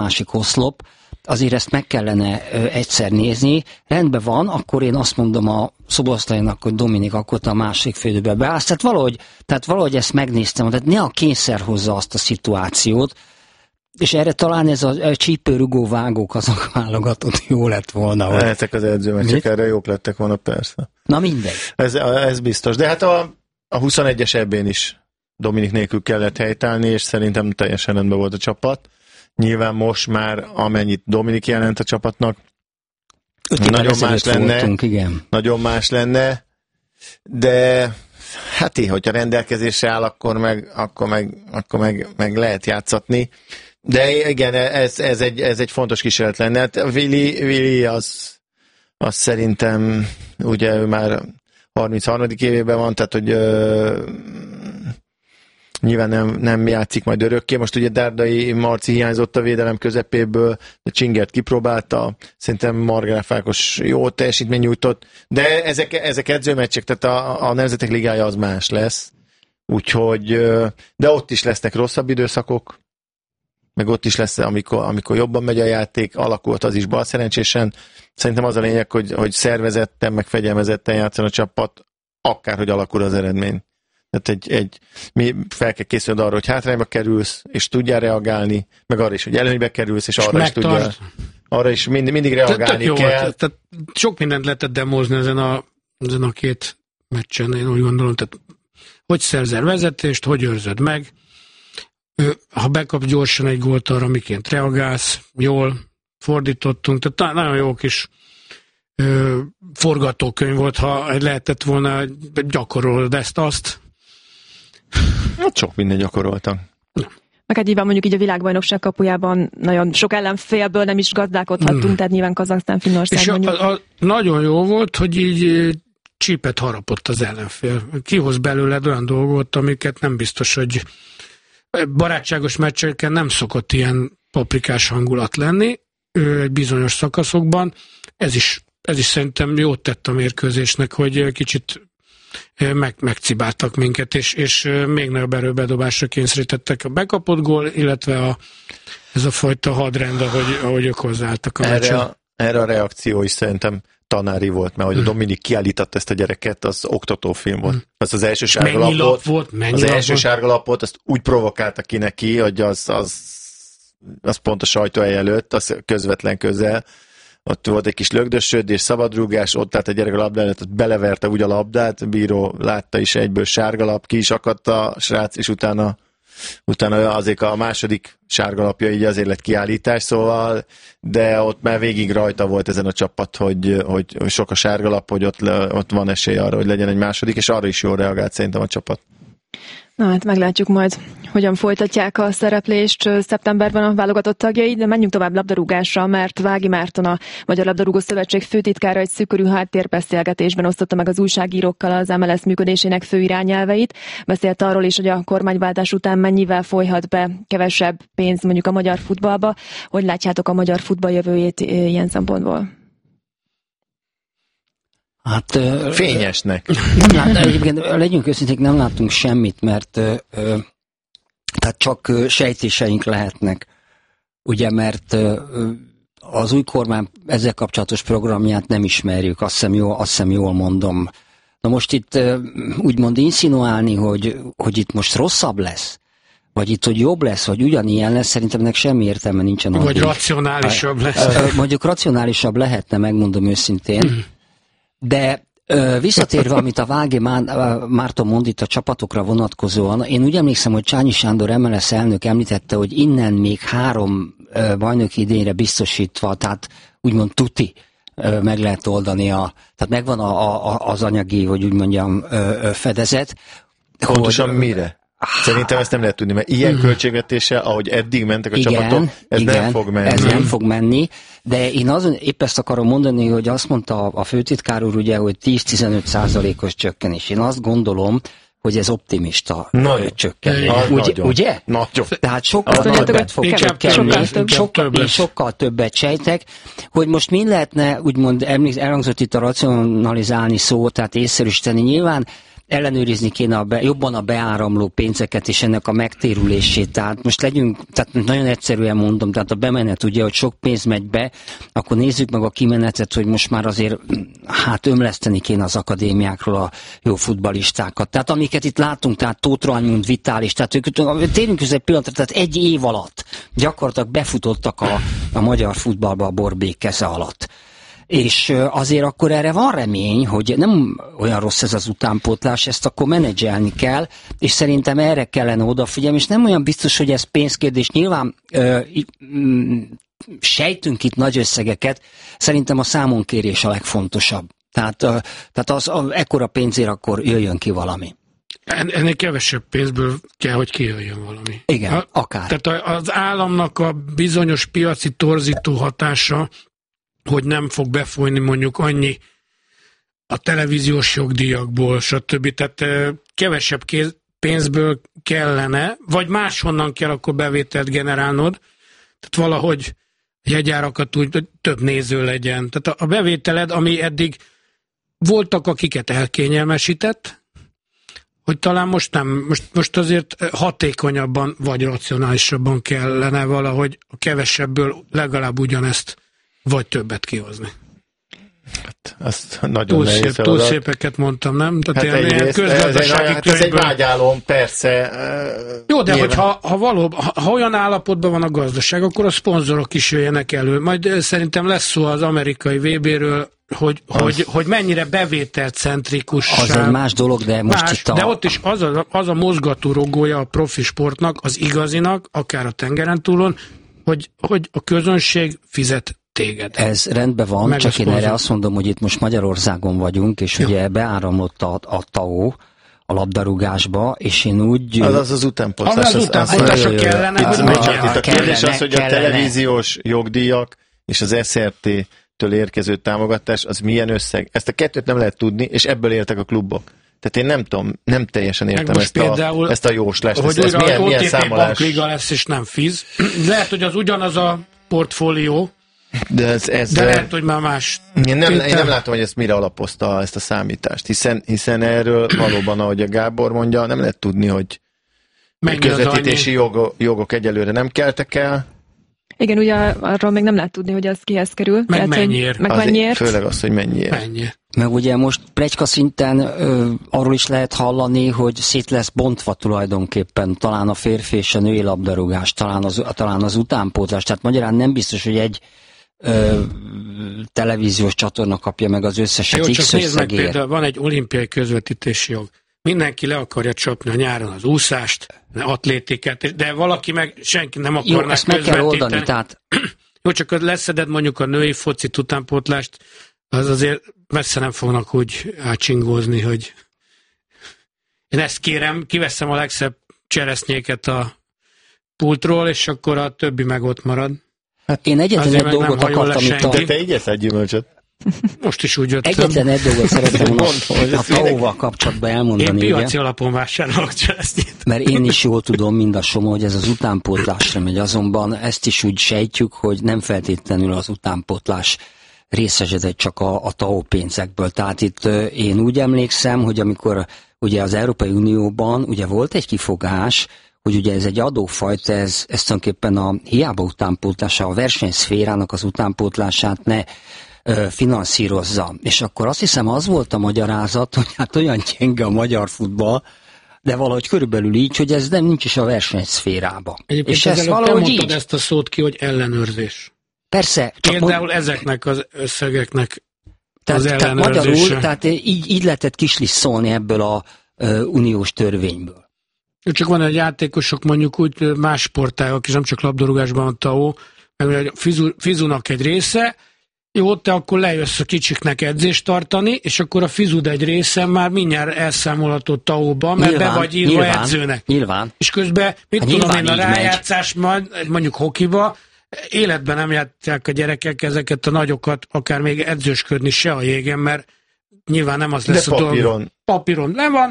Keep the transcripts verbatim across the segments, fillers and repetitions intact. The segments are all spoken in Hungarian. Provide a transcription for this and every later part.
másik oszlop, azért ezt meg kellene ö, egyszer nézni. Rendben van, akkor én azt mondom a szobosztálynak, hogy Dominik, akkor a másik félidőbe beállsz. Tehát valahogy, tehát valahogy ezt megnéztem, tehát ne a kényszer hozza azt a szituációt, és erre talán ez a csípőrugó vágók azok válogatott jó lett volna. Hogy... Ezek az edzőmeccsek erre jók lettek volna, persze. Na mindegy. Ez, ez biztos. De hát a, a huszonegyes ebben is Dominik nélkül kellett helytállni, és szerintem teljesen rendben volt a csapat. Nyilván most már amennyit Dominik jelent a csapatnak, nagyon más lenne. Voltunk, igen. Nagyon más lenne, de hát így, hogyha rendelkezésre áll, akkor meg, akkor meg, akkor meg, meg lehet játszatni. De igen, ez, ez, egy, ez egy fontos kísérlet lenne. Hát Willi, Willi az, az szerintem, ugye ő már harmincharmadik évében van, tehát hogy ö, nyilván nem, nem játszik majd örökké. Most ugye Dárdai Marci hiányzott a védelem közepéből, a Csingert kipróbálta, szerintem Margraf Ákos jó teljesítmény nyújtott, de ezek, ezek edzőmeccsek, tehát a, a Nemzetek Ligája az más lesz. Úgyhogy, de ott is lesznek rosszabb időszakok, meg ott is lesz, amikor, amikor jobban megy a játék, alakult az is balszerencsésen. Szerintem az a lényeg, hogy, hogy szervezetten, meg fegyelmezetten játszon a csapat, akárhogy alakul az eredmény. Tehát egy, egy, mi fel kell készülni arra, hogy hátrányba kerülsz, és tudjál reagálni, meg arra is, hogy előnybe kerülsz, és, és arra megtart. is tudjál. Arra is mind, mindig reagálni te, te kell. Jó, tehát sok mindent lehetett demozni ezen a, ezen a két meccsen, én úgy gondolom, tehát hogy szerzel vezetést, hogy őrzöd meg, ha bekap gyorsan egy gólt, arra miként reagálsz, jól fordítottunk, tehát nagyon jó kis ö, forgatókönyv volt, ha lehetett volna gyakorolod ezt-azt. Hát sok minden gyakoroltam. Meg hát nyilván mondjuk így a világbajnokság kapujában nagyon sok ellenfélből nem is gazdálkodhattunk, hmm. tehát nyilván Kazahsztán, Finnország és mondjuk. A, a, nagyon jó volt, hogy így csípet harapott az ellenfél. Kihoz belőled olyan dolgot, amiket nem biztos, hogy barátságos meccseken nem szokott ilyen paprikás hangulat lenni, egy bizonyos szakaszokban. Ez is, ez is szerintem jót tett a mérkőzésnek, hogy kicsit meg, megcibáltak minket, és, és még nagyobb erőbedobásra kényszerítettek a bekapott gól, illetve a, ez a fajta hadrend, ahogy, ahogy ők hozzáálltak a meccsen. Erre, erre a reakció is szerintem tanári volt, mert hogy a Dominik kiállított ezt a gyereket, az oktatófilm volt. Hmm. Az az első sárgalapot, volt, az első sárgalapot, azt úgy provokálta ki neki, hogy az, az, az pont a sajtóhely előtt, az közvetlen közel, ott volt egy kis lögdösödés, szabadrúgás, ott állt a gyerek a labda előtt, beleverte úgy a labdát, a bíró látta is egyből sárgalap, ki is akadt a srác, és utána, utána azért a második sárgalapja így azért lett kiállítás, szóval, de ott már végig rajta volt ezen a csapat, hogy, hogy sok a sárgalap, hogy ott, ott van esély arra, hogy legyen egy második, és arra is jól reagált szerintem a csapat. Na hát meglátjuk majd, hogyan folytatják a szereplést szeptemberben a válogatott tagjai, de menjünk tovább labdarúgásra, mert Vági Márton, a Magyar Labdarúgó Szövetség főtitkára egy szűkörű háttérbeszélgetésben osztotta meg az újságírókkal az em el es működésének fő irányelveit. Beszélt arról is, hogy a kormányváltás után mennyivel folyhat be kevesebb pénz mondjuk a magyar futballba. Hogy látjátok a magyar futball jövőjét ilyen szempontból? Hát, fényesnek. Nem lát, egyébként legyünk őszinték, nem látunk semmit, mert ö, ö, tehát csak ö, sejtéseink lehetnek. Ugye, mert ö, az új kormány ezzel kapcsolatos programját nem ismerjük, azt hiszem jól, azt hiszem jól mondom. Na most itt ö, úgymond insinuálni, hogy, hogy itt most rosszabb lesz, vagy itt, hogy jobb lesz, vagy ugyanilyen lesz, szerintem ennek semmi értelme nincsen. Vagy addig. Racionálisabb lesz. Ö, mondjuk racionálisabb lehetne, megmondom őszintén. De ö, visszatérve, amit a Vági Márton mond itt a csapatokra vonatkozóan, én úgy emlékszem, hogy Csányi Sándor em el es elnök említette, hogy innen még három ö, bajnoki idényre biztosítva, tehát úgymond tuti ö, meg lehet oldani, a, tehát megvan a, a, az anyagi, hogy úgy mondjam, ö, ö, fedezet. Pontosan hogy, mire? Szerintem ezt nem lehet tudni, mert ilyen uh-huh. költségvetéssel, ahogy eddig mentek a igen, csapatok, ez igen, nem fog menni. Ez nem fog menni, de én azon épp ezt akarom mondani, hogy azt mondta a főtitkár úr, ugye, hogy tíz-tizenöt százalékos csökkenés. Én azt gondolom, hogy ez optimista nagyon. csökkenés. Ugye? Ugye? Ugye? Nagyon. Tehát sokkal Azt többet fog csökkenni, sokkal, én sokkal többet sejtek, hogy most mi lehetne, úgymond elhangzott itt a racionalizálni szó, tehát észszerűsíteni. Nyilván ellenőrizni kéne a be, jobban a beáramló pénzeket és ennek a megtérülését. Tehát most legyünk, tehát nagyon egyszerűen mondom, tehát a bemenet ugye, hogy sok pénz megy be, akkor nézzük meg a kimenetet, hogy most már azért hát ömleszteni kéne az akadémiákról a jó futballistákat. Tehát amiket itt látunk, tehát Tóth Rajmund, Vitális, tehát ők, térjünk közben egy pillanatra, tehát egy év alatt gyakorlatilag befutottak a, a magyar futballba a Borbély keze alatt. És azért akkor erre van remény, hogy nem olyan rossz ez az utánpótlás, ezt akkor menedzselni kell, és szerintem erre kellene odafigyelni, és nem olyan biztos, hogy ez pénzkérdés. Nyilván ö, ö, sejtünk itt nagy összegeket, szerintem a számonkérés a legfontosabb. Tehát, ö, tehát az a, ekkora pénzért akkor jöjjön ki valami. Ennél kevesebb pénzből kell, hogy kijöjjön valami. Igen, ha, akár. Tehát az államnak a bizonyos piaci torzító hatása, hogy nem fog befolyni mondjuk annyi a televíziós jogdíjakból, stb. Tehát kevesebb kéz, pénzből kellene, vagy máshonnan kell akkor bevételt generálnod, tehát valahogy jegyárakat úgy, hogy több néző legyen. Tehát a bevételed, ami eddig voltak, akiket elkényelmesített, hogy talán most nem, most, most azért hatékonyabban vagy racionálisabban kellene valahogy a kevesebből legalább ugyanezt vagy többet kihozni. Hát, azt nagyon túl, nehéz szép, feladat. túl szépeket mondtam, nem? Tehát hát ilyen, ilyen közgazdasági ez, egy, ez egy vágyálom, persze. Jó, de nyilván. hogyha ha valóban, ha, ha olyan állapotban van a gazdaság, akkor a szponzorok is jöjjenek elő. Majd szerintem lesz szó az amerikai vé béről, hogy, hogy, hogy mennyire bevételcentrikus. Az egy más dolog, de most más, itt a... De ott is az a, az a mozgató rugója a profi sportnak, az igazinak, akár a tengeren túlon, hogy, hogy a közönség fizet téged. Ez rendben van, meg csak én erre azt mondom, hogy itt most Magyarországon vagyunk, és Jó. ugye beáramlott a, a té á o a labdarúgásba, és én úgy... Az az az utánpótlás. Az az utánpótlásra kellene, hogy hogy csak itt a kérdés kellene, az, hogy kellene. a televíziós jogdíjak és az es er té-től érkező támogatás, az milyen összeg? Ezt a kettőt nem lehet tudni, és ebből éltek a klubok. Tehát én nem tudom, nem teljesen értem ezt a, ezt a jóslást. Hogy ez, ez újra, milyen, hogy milyen o té pé számolás? bankliga lesz, és nem fiz. Lehet, hogy az ugyanaz a portfólió, De, ez, ez, de lehet, hogy már más. Én nem, én nem látom, hogy ezt mire alapozta ezt a számítást, hiszen, hiszen erről valóban, ahogy a Gábor mondja, nem lehet tudni, hogy Mennyi közvetítési jogok, jogok egyelőre nem keltek el. Igen, ugye arról még nem lehet tudni, hogy az kihez kerül. Meg Tehát, mennyiért. Hogy, meg Azért, mennyiért. főleg az, hogy mennyiért. Mennyi. Meg ugye most pletyka szinten ö, arról is lehet hallani, hogy szét lesz bontva tulajdonképpen talán a férfi és a női labdarúgás, talán az, talán az utánpótlás. Tehát magyarán nem biztos, hogy egy ö, televíziós csatorna kapja meg az összeset Jó, X csak nézd meg, összegért. például van egy olimpiai közvetítési jog. Mindenki le akarja csapni a nyáron az úszást, atlétikát, de valaki meg senki nem Jó, akarná ezt meg kell közvetíteni. oldani, tehát Jó, csak hogy leszeded mondjuk a női focit utánpótlást, az azért messze nem fognak úgy átsingózni, hogy én ezt kérem, kiveszem a legszebb cseresznyéket a pultról, és akkor a többi meg ott marad. én egyetlen Azért egy meg nem dolgot hajol le akartam itt a... senki. De te így eszed gyümölcsöt? Most is úgy jöttem. Egyetlen egy dolgot szeretném volna Mondom, hogy a ez té á o-val kapcsolatban Én elmondani, piaci ugye? alapon vásárolok cseresznyét. Mert én is jól tudom, mind a Soma, hogy ez az utánpótlásra megy, azonban ezt is úgy sejtjük, hogy nem feltétlenül az utánpótlás részesedett csak a, a té á o pénzekből. Tehát itt én úgy emlékszem, hogy amikor ugye az Európai Unióban ugye volt egy kifogás, hogy ugye ez egy adófajta, ez, ez tulajdonképpen a hiába utánpótlása, a versenyszférának az utánpótlását ne ö, finanszírozza. És akkor azt hiszem az volt a magyarázat, hogy hát olyan gyenge a magyar futball, de valahogy körülbelül így, hogy ez nem nincs is a versenyszférába. Egyébként És ez ez valahogy valahogy mondtad így. ezt a szót ki, hogy ellenőrzés. Persze, csak Például mond, ezeknek az összegeknek tehát, az tehát ellenőrzése. magyarul, tehát így, így lehetett kislisszolni ebből a ö, uniós törvényből. Csak van egy játékosok, mondjuk úgy más sportágok is, nem csak labdarúgásban a té á o, meg a fizu, fizunak egy része, jó, te akkor lejössz a kicsiknek edzést tartani, és akkor a fizud egy része már mindjárt elszámolható té á o-ban, mert Nyilván, be vagy írva nyilván, edzőnek. Nyilván. És közben, mit Hát tudom nyilván én, a így megy. rájátszás, mondjuk hokiba, életben nem játszák a gyerekek ezeket a nagyokat, akár még edzősködni se a jégen, mert nyilván nem az lesz De a dolog. papíron. Papíron le van,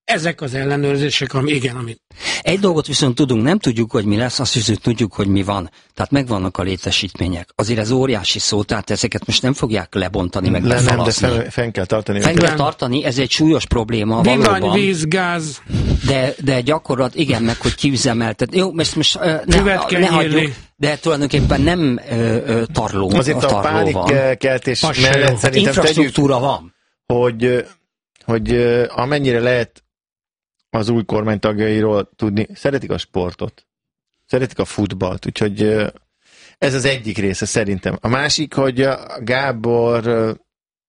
ezek az ellenőrzések, ami igen, amit... Egy dolgot viszont tudunk, nem tudjuk, hogy mi lesz, azt viszont tudjuk, hogy mi van. Tehát megvannak a létesítmények. Azért ez óriási szó, tehát ezeket most nem fogják lebontani, meg Le, nem, de lefalaszni. fenn, fenn kell tartani. Fenn kell tartani, ez egy súlyos probléma Villany, valóban. víz, gáz. De, de gyakorlat, igen, meg hogy kiüzemeltet. Jó, most, most uh, ne, ne hagyjuk, de tulajdonképpen nem uh, uh, tarló. Azért a, a pánikkeltés mellett hát szerintem infrastruktúra tegyük, van. Hogy, hogy amennyire lehet az új kormány tagjairól tudni, szeretik a sportot, szeretik a futballt, úgyhogy ez az egyik része szerintem. A másik, hogy Gábornál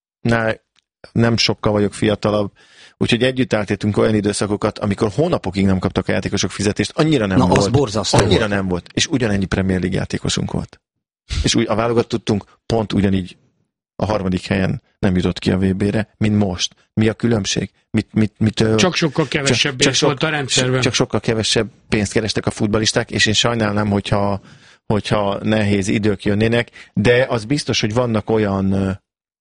nem sokkal vagyok fiatalabb, úgyhogy együtt átéltünk olyan időszakokat, amikor hónapokig nem kaptak a játékosok fizetést, annyira nem Na, volt. az borzasztó annyira volt. nem volt. És ugyanennyi Premier League játékosunk volt. És úgy, a válogatottunk pont ugyanígy a harmadik helyen nem jutott ki a vé bé-re, mint most. Mi a különbség? Mit, mit, mit, csak sokkal kevesebb pénz sok, volt a rendszerben. Csak sokkal kevesebb pénzt kerestek a futballisták, és én sajnálnám, hogyha, hogyha nehéz idők jönnének, de az biztos, hogy vannak olyan ö,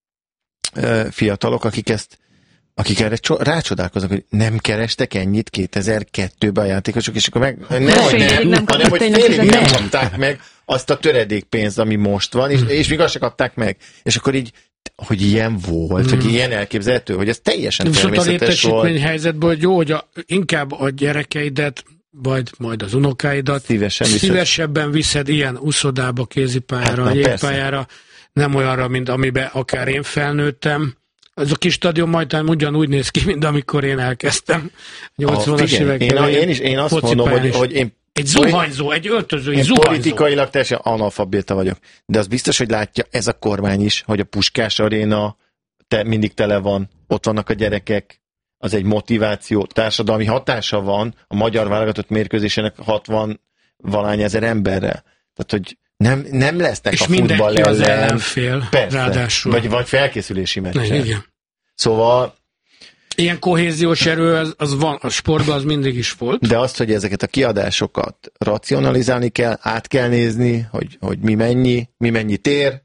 ö, fiatalok, akik ezt akik erre rácsodálkoznak, hogy nem kerestek ennyit kétezer-kettőben a játékosok, és akkor meg nem, nem, hogy nem, nem hanem hogy tényleg fél évig nem fizetni. kapták meg azt a töredékpénzt, ami most van, és, és még azt se kapták meg. És akkor így, hogy ilyen volt, mm. hogy ilyen elképzelhető, hogy ez teljesen viszont természetes a volt. létesítmény helyzetből, hogy jó, hogy a, inkább a gyerekeidet, vagy majd az unokáidat Szívesen viszed. szívesebben viszed ilyen uszodába, kézipályára, Hát, jégpályára, nem olyanra, mint amiben akár én felnőttem. Ez a kis stadion majdnem ugyanúgy néz ki, mint amikor én elkezdtem. nyolcvanas évek én, én, is, én azt mondom, hogy, hogy én egy zuhanyzó, egy öltöző, egy én zuhanyzó. politikailag teljesen analfabéta vagyok. De az biztos, hogy látja ez a kormány is, hogy a Puskás Aréna te, mindig tele van, ott vannak a gyerekek, az egy motiváció, társadalmi hatása van a magyar válogatott mérkőzésének hatvan valány ezer emberrel. Tehát, hogy nem, nem lesznek és a futball ellen. És ellen. az ellenfél, Persze. ráadásul. Vagy, vagy felkészülési meccsen. Igen. Szóval ilyen kohéziós erő, az, az van, a sportban az mindig is volt. de azt, hogy ezeket a kiadásokat racionalizálni kell, át kell nézni, hogy, hogy mi mennyi, mi mennyi tér,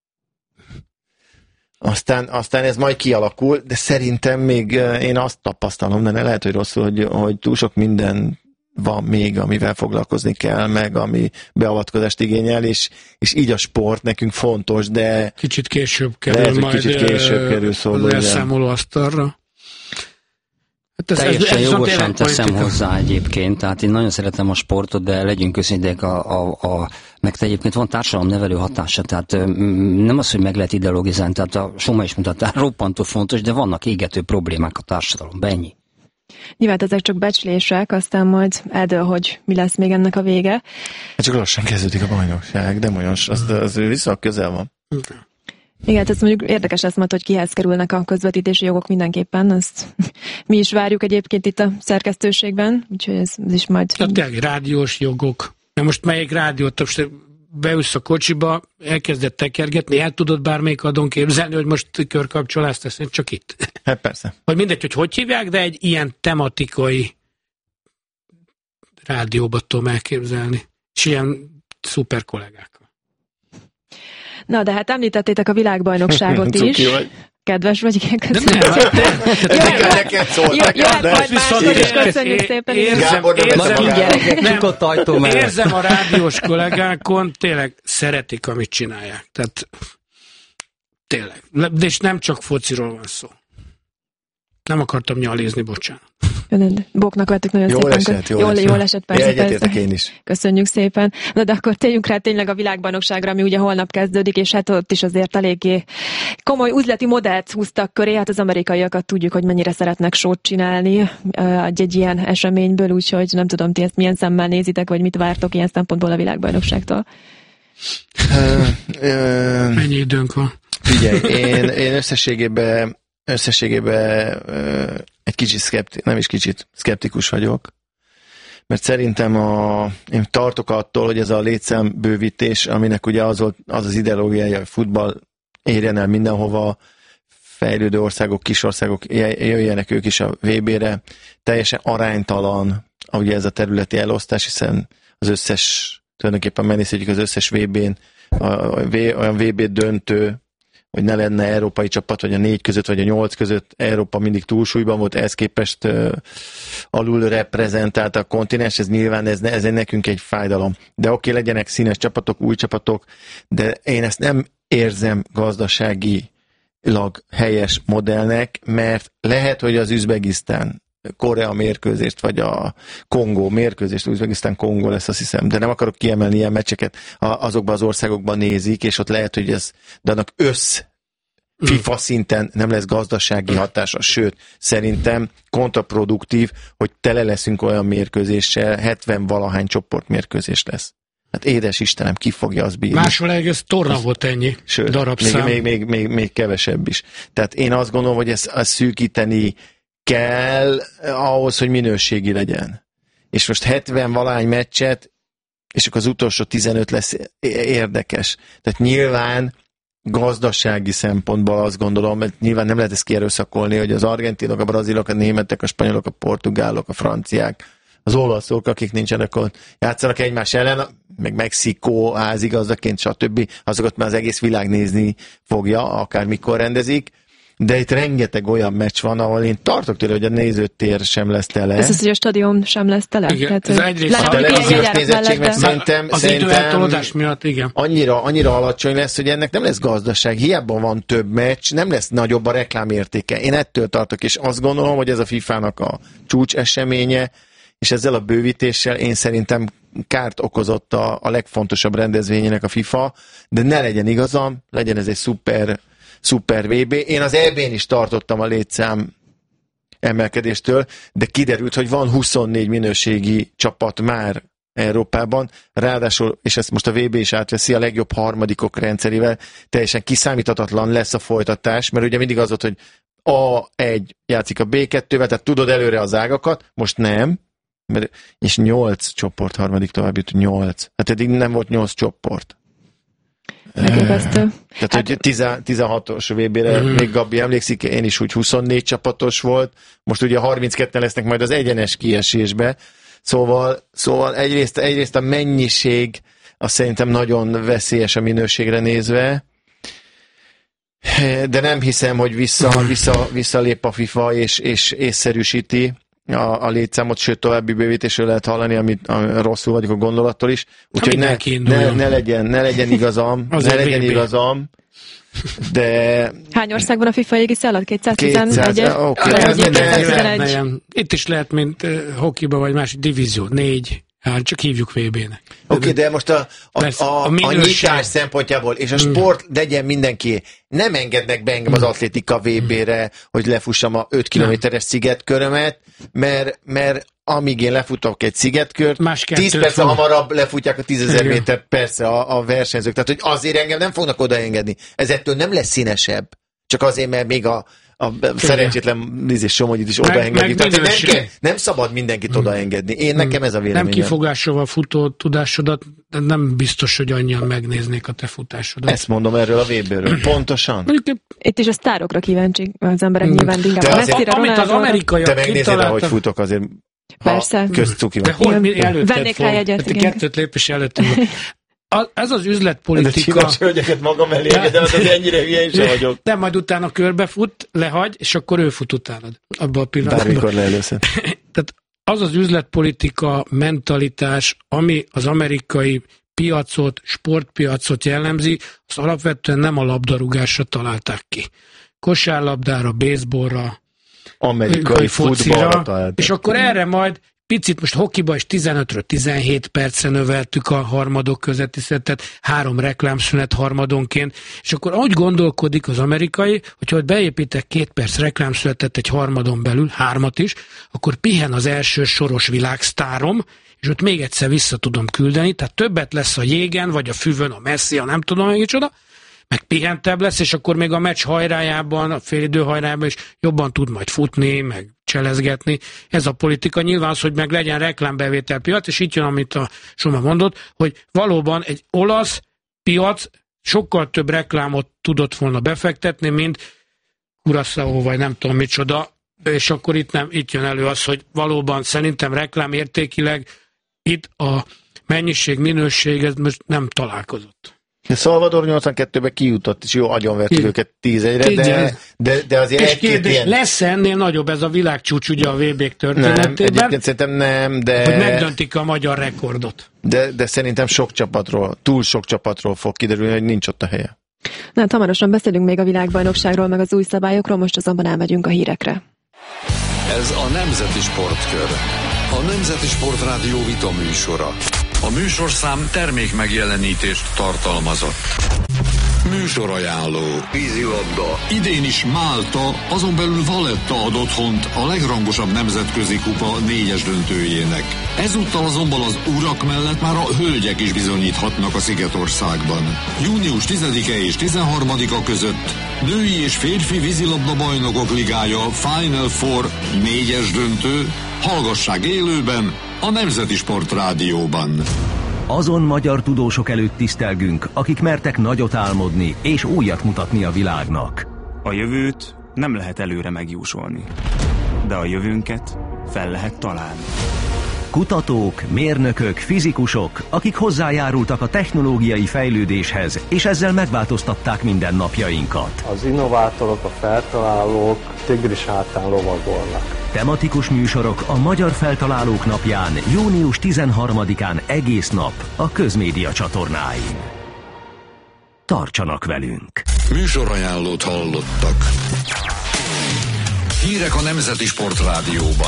aztán, aztán ez majd kialakul, de szerintem még én azt tapasztalom, de ne lehet, hogy rosszul, hogy, hogy túl sok minden van még, amivel foglalkozni kell, meg ami beavatkozást igényel, és, és így a sport nekünk fontos, de kicsit később kerül lehet, hogy majd kicsit később kerül szóba, az igen. elszámoló asztalra. Hát ez, Teljesen ez, ez jogosan teszem politika. hozzá egyébként, tehát én nagyon szeretem a sportot, de legyünk őszinték, a, a, a, meg egyébként van társadalomnevelő hatása, tehát nem az, hogy meg lehet ideologizálni, tehát a Soma is mutatta, roppantó fontos, de vannak égető problémák a társadalomban, ennyi. Nyilván ezek csak becslések, aztán majd eldől, hogy mi lesz még ennek a vége. Hát csak lassan kezdődik a bajnokság, de olyan, az, az vissza közel van. Igen, ez mondjuk érdekes lesz majd, hogy kihez kerülnek a közvetítési jogok mindenképpen, ezt mi is várjuk egyébként itt a szerkesztőségben, úgyhogy ez, ez is majd... Tehát tényleg rádiós jogok. Na most melyik rádiót, most beülsz a kocsiba, elkezded tekergetni, el tudod bármelyik adón képzelni, hogy most körkapcsolást teszünk, csak itt. Hát persze. Vagy mindegy, hogy hogy hívják, de egy ilyen tematikai rádióba tudom elképzelni. És ilyen szuper kollégákkal. Na, de hát említettétek a világbajnokságot is. Cuki vagy. Kedves vagy, igen, De köszönjük. nem, Jó, Neked, neked szóltak. Jöhet de- majd másik, és köszönjük É- szépen. érzem- Gábor nem érzem- vette Maradjunk magára. gyerekek, Nem. nyugodt ajtó mellett. Érzem a rádiós kollégákon, tényleg szeretik, amit csinálják. Tehát tényleg. De és nem csak fociról van szó. Nem akartam nyalizni, bocsánat. Boknak vettük nagyon Jól szépen. esett, jól jól, esett. jól esett, persze, Egyetértek persze. én is. Köszönjük szépen. Na de akkor térjünk rá tényleg a világbajnokságra, ami ugye holnap kezdődik, és hát ott is azért eléggé komoly üzleti modellt húztak köré. Hát az amerikaiakat tudjuk, hogy mennyire szeretnek sót csinálni egy, egy ilyen eseményből, úgyhogy nem tudom, ti ezt milyen szemmel nézitek, vagy mit vártok ilyen szempontból a világbajnokságtól. Ö, ö, Mennyi időnk van? Figyelj, én, én összességében, összességében ö, egy kicsit szkepti, nem is kicsit, szkeptikus vagyok, mert szerintem a, én tartok attól, hogy ez a létszámbővítés, aminek ugye az, volt, az az ideológiája, hogy futball érjen el mindenhova, fejlődő országok, kis országok jöjjenek ők is a vé bé-re, teljesen aránytalan ugye ez a területi elosztás, hiszen az összes, tulajdonképpen megnézhetjük az összes vé bén, a, a, olyan vé bé döntő, hogy ne lenne európai csapat, vagy a négy között, vagy a nyolc között. Európa mindig túlsúlyban volt, ehhez képest uh, alul reprezentálta a kontinens, ez nyilván ez, ez nekünk egy fájdalom. De oké, okay, legyenek színes csapatok, új csapatok, de én ezt nem érzem gazdaságilag helyes modellnek, mert lehet, hogy az Üzbegisztán Korea mérkőzést, vagy a Kongó mérkőzést, Üzbegisztán Kongó lesz, azt hiszem, de nem akarok kiemelni ilyen meccseket, azokban az országokban nézik, és ott lehet, hogy ez, de annak össz FIFA szinten nem lesz gazdasági hatása, sőt, szerintem kontraproduktív, hogy tele leszünk olyan mérkőzéssel, hetven valahány csoportmérkőzés lesz. Hát édes Istenem, ki fogja azt bírni? Máshol ez torna volt ennyi sőt, darabszám. Még, még, még, még, még kevesebb is. Tehát én azt gondolom, hogy ezt, ezt szűkíteni kell ahhoz, hogy minőségi legyen. És most hetven valahány meccset, és akkor az utolsó tizenöt lesz érdekes. Tehát nyilván gazdasági szempontból azt gondolom, mert nyilván nem lehet ezt kierőszakolni, hogy az argentinok, a brazilok, a németek, a spanyolok, a portugálok, a franciák, az olaszok, akik nincsenek ott, játszanak egymás ellen, meg Mexikó házigazdaként, stb. Azokat már az egész világ nézni fogja, akármikor rendezik. De itt rengeteg olyan meccs van, ahol én tartok tőle, hogy a nézőtér sem lesz tele. Ez az, hogy a stadion sem lesz tele? Igen, tehát, ez egyrészt a televíziós nézettség meg szerintem, az időeltolódás miatt, igen. Annyira, annyira alacsony lesz, hogy ennek nem lesz gazdaság. Hiába van több meccs, nem lesz nagyobb a reklámértéke. Én ettől tartok, és azt gondolom, hogy ez a fifának a csúcs eseménye, és ezzel a bővítéssel én szerintem kárt okozott a, a legfontosabb rendezvényének a FIFA, de ne legyen igazam, legyen ez egy szuper Szuper vé bé. Én az é bén is tartottam a létszám emelkedéstől, de kiderült, hogy van huszonnégy minőségi csapat már Európában, ráadásul, és ezt most a vé bé is átveszi, a legjobb harmadikok rendszerével, teljesen kiszámíthatatlan lesz a folytatás, mert ugye mindig az volt, hogy á egy játszik a bé kettővel, tehát tudod előre az ágakat, most nem, mert, és nyolc csoport harmadik tovább jut, nyolc. Hát eddig nem volt nyolc csoport. Megépesztő. Tehát, hát, hogy tizenhatos vé bére uh-huh. még Gabi emlékszik, én is úgy huszonnégy csapatos volt, most ugye harmincketten lesznek majd az egyenes kiesésbe, szóval, szóval egyrészt, egyrészt a mennyiség az szerintem nagyon veszélyes a minőségre nézve, de nem hiszem, hogy vissza, vissza, visszalép a FIFA és, és észszerűsíti a, a létszámot, sőt további bővítésről lehet hallani, amit a, rosszul vagyok a gondolattól is. Úgyhogy ne, ne, ne, legyen, ne legyen igazam, ne legyen igazam, de... Hány országban a FIFA égisze alatt? kétszáztizenegy? Okay. Itt is lehet, mint uh, hokiba vagy más divízió, négy. Hát csak hívjuk vé bének. Oké, okay, de most a, a, Persze, a, a, a nyitás szempontjából, és a sport legyen mindenki. Nem engednek be engem az atlétika vé bére, hogy lefussam a öt kilométeres szigetkörömet, mert, mert amíg én lefutok egy szigetkört, tíz perc hamarabb lefutják a tízezer métert, persze a, a versenyzők. Tehát, hogy azért engem nem fognak odaengedni. Ez ettől nem lesz színesebb. Csak azért, mert még a a szerencsétlen Lizés Somogyit is odaengedni. Tehát nem, kell, nem szabad mindenkit odaengedni. Én nekem ez a véleményem. Nem kifogásolva futó tudásodat, de nem biztos, hogy annyian megnéznék a te futásodat. Ezt mondom erről a vé béről. Pontosan. Itt is a sztárokra kíváncsi az emberek nyilván inkább. Azért, amit az amerikaiak te megnézed, ahogy futok, azért persze. Közcuki van. De hol mi előtted vennék rá jegyet, igen. Kettőt lépés előttünk. Ez az üzletpolitika... De csinos hölgyeket magam elé engedem, az ennyire hülyén sem vagyok. De majd utána körbefut, lehagy, és akkor ő fut utánad. Abba a pillanatban. Bármikor leelőszed. Tehát az az üzletpolitika, mentalitás, ami az amerikai piacot, sportpiacot jellemzi, azt alapvetően nem a labdarúgásra találták ki. Kosárlabdára, baseballra, amerikai futballra találták. És akkor erre majd picit most hokiba is tizenötről tizenhét percre növeltük a harmadok közötti szettet, három reklámszünet harmadonként, és akkor úgy gondolkodik az amerikai, hogyha beépítek két perc reklámszünetet egy harmadon belül, hármat is, akkor pihen az első soros világsztárom, és ott még egyszer vissza tudom küldeni, tehát többet lesz a jégen, vagy a füvön, a Messi, a nem tudom, hogy micsoda, meg pihentebb lesz, és akkor még a meccs hajrájában, a félidő hajrájában is jobban tud majd futni, meg cselezgetni. Ez a politika. Nyilván az, hogy meg legyen reklámbevételpiac, és itt jön, amit a Soma mondott, hogy valóban egy olasz piac sokkal több reklámot tudott volna befektetni, mint Curaçao, vagy nem tudom micsoda, és akkor itt, nem, itt jön elő az, hogy valóban szerintem reklámértékileg itt a mennyiség, minőség, ez most nem találkozott. Salvador nyolcvankettőben kijutott, és jó, agyonvertük őket tíz egyre, de, de, de azért és egy-két kérdés, ilyen... lesz ennél nagyobb ez a világcsúcs ugye a vé bék Nem, történetében? egyébként szerintem nem, de... Hogy megdöntik a magyar rekordot. De, de szerintem sok csapatról, túl sok csapatról fog kiderülni, hogy nincs ott a helye. Na, hát hamarosan beszélünk még a világbajnokságról, meg az új szabályokról, most azonban elmegyünk a hírekre. Ez a Nemzeti Sportkör. A Nemzeti Sportrádió vita műsora. A műsorszám termék megjelenítést tartalmazott. Műsorajánló. Vízilabda. Idén is Málta, azon belül Valletta ad otthont a legrangosabb nemzetközi kupa négyes döntőjének. Ezúttal azonban az urak mellett már a hölgyek is bizonyíthatnak a Szigetországban. június tizedike és tizenharmadika között női és férfi vízilabda bajnokok ligája Final Four négyes döntő. Hallgassák élőben a Nemzeti Sport Rádióban. Azon magyar tudósok előtt tisztelgünk, akik mertek nagyot álmodni és újat mutatni a világnak. A jövőt nem lehet előre megjósolni, de a jövőnket fel lehet találni. Kutatók, mérnökök, fizikusok, akik hozzájárultak a technológiai fejlődéshez, és ezzel megváltoztatták mindennapjainkat. Az innovátorok, a feltalálók tigris hátán lovagolnak. Tematikus műsorok a Magyar Feltalálók Napján, június tizenharmadikán egész nap a Közmédia csatornáin. Tartsanak velünk! Műsorajánlót hallottak. Hírek a Nemzeti Sport Rádióban.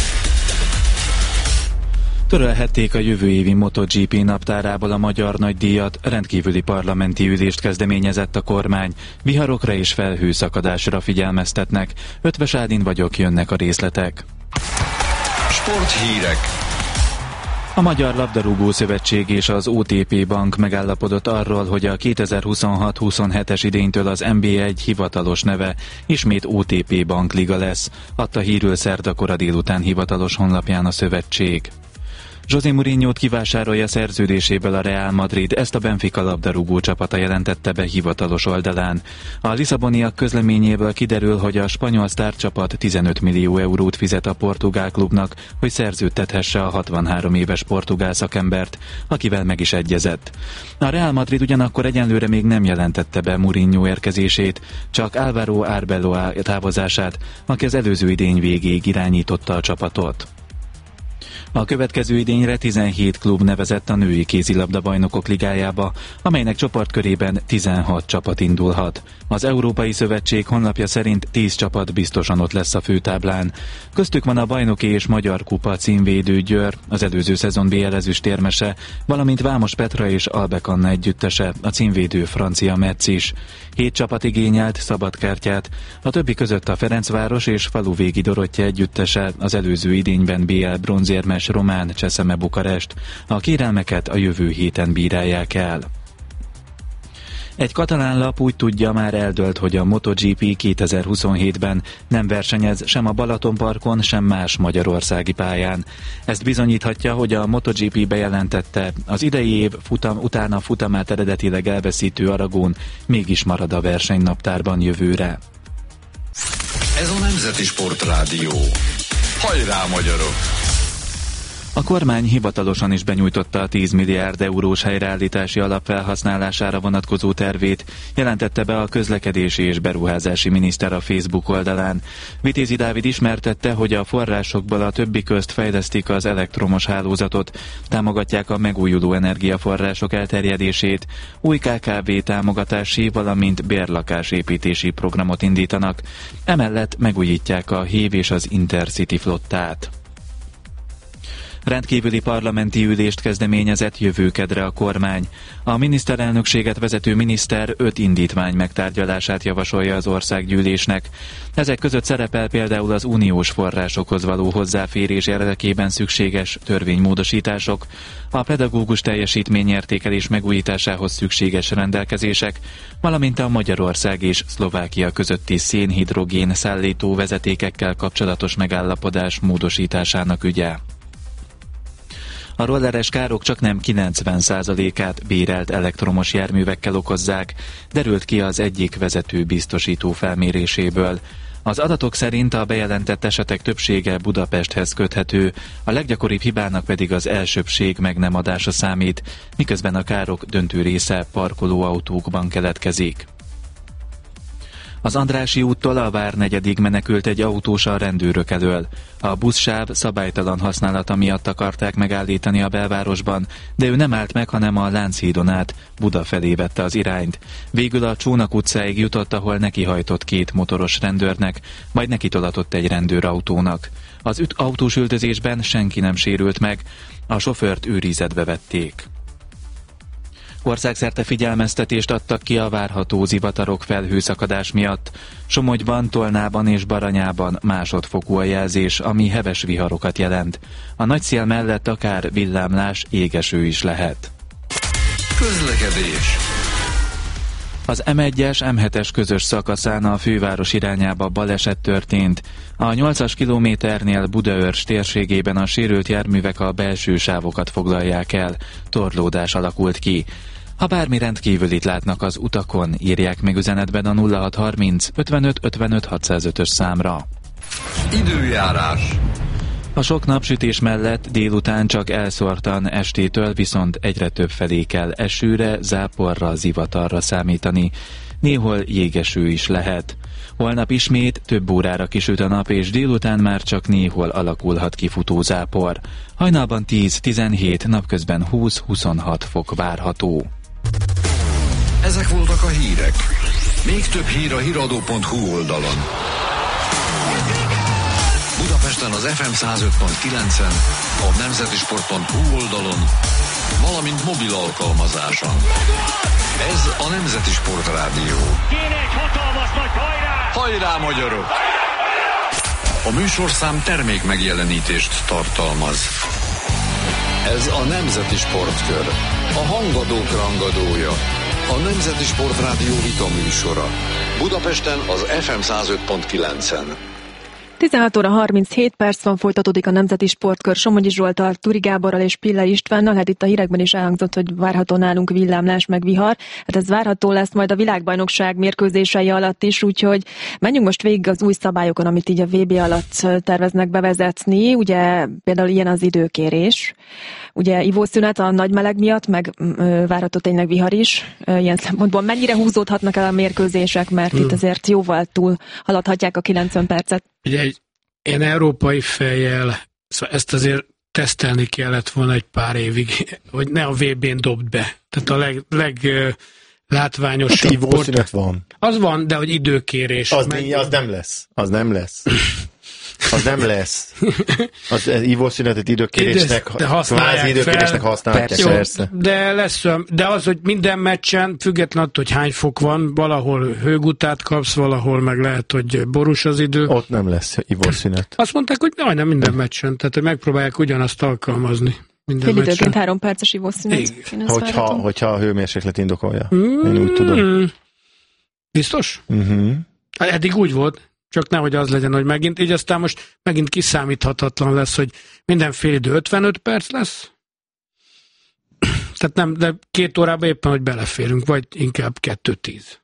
Törölhették a jövő évi MotoGP naptárából a magyar nagydíjat, rendkívüli parlamenti ülést kezdeményezett a kormány, viharokra és felhőszakadásra figyelmeztetnek. Ötvös Ádin vagyok, jönnek a részletek. Sporthírek. A Magyar Labdarúgó Szövetség és az o té pé Bank megállapodott arról, hogy a kétezer-huszonhat huszonhetes idénytől az en bé egy hivatalos neve ismét o té pé Bank Liga lesz, adta hírül szerda kora délután hivatalos honlapján a szövetség. José Mourinhót kivásárolja szerződéséből a Real Madrid, ezt a Benfica labdarúgó csapata jelentette be hivatalos oldalán. A lisszaboniak közleményéből kiderül, hogy a spanyol sztárcsapat tizenöt millió eurót fizet a portugál klubnak, hogy szerződtethesse a hatvanhárom éves portugál szakembert, akivel meg is egyezett. A Real Madrid ugyanakkor egyenlőre még nem jelentette be Mourinho érkezését, csak Álvaro Arbeloa távozását, aki az előző idény végéig irányította a csapatot. A következő idényre tizenhét klub nevezett a női kézilabda bajnokok ligájába, amelynek csoportkörében tizenhat csapat indulhat. Az Európai Szövetség honlapja szerint tíz csapat biztosan ott lesz a főtáblán. Köztük van a bajnoki és magyar kupa címvédő Győr, az előző szezon bé el ezüstérmese, valamint Vámos Petra és Albek Anna együttese, a címvédő francia Metz is. Hét csapat igényelt szabadkártyát, a többi között a Ferencváros és Faluvégi Dorottya együttese, az előző idényben bé el bronzérmes Román Cseszeme Bukarest. A kérelmeket a jövő héten bírálják el. Egy katalán lap úgy tudja, már eldölt, hogy a MotoGP kétezer-huszonhétben nem versenyez sem a Balatonparkon, sem más magyarországi pályán. Ezt bizonyíthatja, hogy a MotoGP bejelentette, az idei év futam után a futamát eredetileg elveszítő Aragón mégis marad a versenynaptárban jövőre. Ez a Nemzeti Sport Rádió. Hajrá, magyarok! A kormány hivatalosan is benyújtotta a tíz milliárd eurós helyreállítási alap felhasználására vonatkozó tervét, jelentette be a közlekedési és beruházási miniszter a Facebook oldalán. Vitézi Dávid ismertette, hogy a forrásokból a többi közt fejlesztik az elektromos hálózatot, támogatják a megújuló energiaforrások elterjedését, új ká ká vé támogatási, valamint bérlakásépítési programot indítanak. Emellett megújítják a Hév és az Intercity flottát. Rendkívüli parlamenti ülést kezdeményezett jövő kedre a kormány. A miniszterelnökséget vezető miniszter öt indítvány megtárgyalását javasolja az országgyűlésnek. Ezek között szerepel például az uniós forrásokhoz való hozzáférés érdekében szükséges törvénymódosítások, a pedagógus teljesítményértékelés megújításához szükséges rendelkezések, valamint a Magyarország és Szlovákia közötti szénhidrogén szállító vezetékekkel kapcsolatos megállapodás módosításának ügye. A rolleres károk csaknem kilencven százalékát bérelt elektromos járművekkel okozzák, derült ki az egyik vezető biztosító felméréséből. Az adatok szerint a bejelentett esetek többsége Budapesthez köthető, a leggyakoribb hibának pedig az elsőbbség meg nem adása számít, miközben a károk döntő része parkolóautókban keletkezik. Az Andrássy úttól a Várnegyedig menekült egy autós a rendőrök elől. A buszsáv szabálytalan használata miatt akarták megállítani a belvárosban, de ő nem állt meg, hanem a Lánchídon át Buda felé vette az irányt. Végül a Csónak utcáig jutott, ahol nekihajtott két motoros rendőrnek, majd nekitolatott egy rendőrautónak. Az üt autós üldözésben senki nem sérült meg, a sofőrt őrizetbe vették. Országszerte figyelmeztetést adtak ki a várható zivatarok felhőszakadás miatt. Somogyban, Tolnában és Baranyában másodfokú a jelzés, ami heves viharokat jelent. A nagy szél mellett akár villámlás, égeső is lehet. Közlekedés. Az em egyes em hetes közös szakaszán a főváros irányába baleset történt. A nyolcas kilométernél Budaörs térségében a sérült járművek a belső sávokat foglalják el. Torlódás alakult ki. Ha bármi rendkívülit látnak az utakon, írják meg üzenetben a nulla hat harminc ötvenöt ötvenöt hatszázötös számra. Időjárás. A sok napsütés mellett délután csak elszórtan, estétől viszont egyre több felé kell esőre, záporra, zivatarra számítani. Néhol jégeső is lehet. Holnap ismét több órára kisüt a nap, és délután már csak néhol alakulhat ki futózápor. Hajnalban tíz-tizenhét, napközben húsz-huszonhat fok várható. Ezek voltak a hírek. Még több hír a híradó pont hu oldalon. Budapesten az ef em száz öt pont kilencen, a nemzetisport pont hu oldalon, valamint mobil alkalmazáson. Ez a Nemzeti Sport Rádió. Kéne egy hatalmas nagy hajrá! Hajrá, magyarok! A műsorszám termék megjelenítést tartalmaz. Ez a Nemzeti Sportkör. A hangadók rangadója. A Nemzeti Sport Rádió vita műsora. Budapesten az ef em száz öt pont kilencen. tizenhat óra harminchét perc van, folytatódik a Nemzeti Sportkör Somogyi Zsolttal, Turi Gáborral és Piller Istvánnal. Hát itt a hírekben is elhangzott, hogy várható nálunk villámlás meg vihar. Hát ez várható lesz majd a világbajnokság mérkőzései alatt is, úgyhogy menjünk most végig az új szabályokon, amit így a vé bé alatt terveznek bevezetni. Ugye például ilyen az időkérés. Ugye ivószünet a nagy meleg miatt, meg ö, várható tényleg vihar is. Ö, ilyen szempontból mennyire húzódhatnak el a mérkőzések, mert hmm. itt azért jóval túl haladhatják a kilencven percet. Ugye egy ilyen európai fejjel, szóval ezt azért tesztelni kellett volna egy pár évig, hogy ne a vé bén dobd be. Tehát a leg, leg látványosabb hát ivószünet van. Az van, de hogy időkérés. Az, meg... az nem lesz. Az nem lesz. Az nem lesz. Az ivószünetet időkérésnek, kvázi időkérésnek használják. Jó, persze. De lesz, de az, hogy minden meccsen, függetlenül attól, hogy hány fok van, valahol hőgutát kapsz, valahol meg lehet, hogy borús az idő. Ott nem lesz ivószünet. Azt mondták, hogy majdnem minden meccsen, tehát hogy megpróbálják ugyanazt alkalmazni. Fél időként három perces ivószünet. Hogyha, hogyha a hőmérséklet indokolja. Mm, Én úgy tudom. Biztos? Uh-huh. Eddig úgy volt. Csak nehogy az legyen, hogy megint, így aztán most megint kiszámíthatatlan lesz, hogy minden fél idő ötvenöt perc lesz. Tehát nem, de két órában éppen, hogy beleférünk, vagy inkább kettő tíz.